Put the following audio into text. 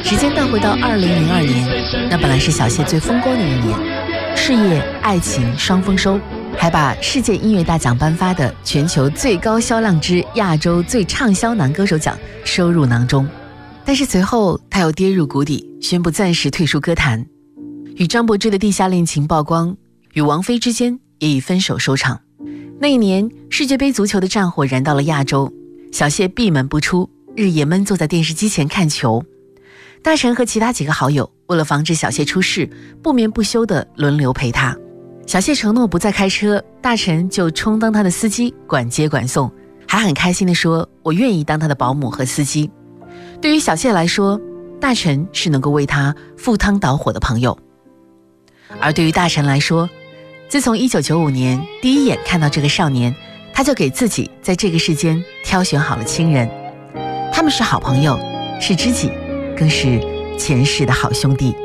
时间倒回到2002年，那本来是小谢最风光的一年，事业、爱情双丰收，还把世界音乐大奖颁发的全球最高销量之亚洲最畅销男歌手奖收入囊中。但是随后他又跌入谷底，宣布暂时退出歌坛，与张柏芝的地下恋情曝光，与王菲之间也以分手收场。那一年世界杯足球的战火燃到了亚洲，小谢闭门不出，日夜闷坐在电视机前看球。大臣和其他几个好友为了防止小谢出事，不眠不休地轮流陪他。小谢承诺不再开车，大臣就充当他的司机，管接管送，还很开心地说，我愿意当他的保姆和司机。对于小谢来说，大臣是能够为他赴汤蹈火的朋友。而对于大臣来说，自从1995年第一眼看到这个少年，他就给自己在这个世间挑选好了亲人，他们是好朋友，是知己，更是前世的好兄弟。